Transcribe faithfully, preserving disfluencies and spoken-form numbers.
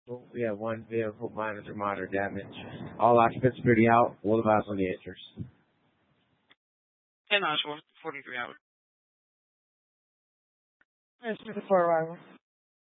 We have one vehicle minor to moderate damage. All occupants pretty out. Will advise on the answers. ten hours, forty-three hours. Yes, before arrival.